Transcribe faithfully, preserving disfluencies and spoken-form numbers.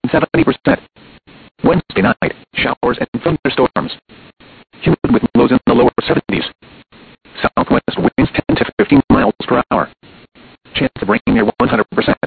seventy percent. Wednesday night, showers and thunderstorms. Humid with lows in the lower seventies. Southwest winds ten to fifteen miles per hour. Chance of rain near one hundred percent.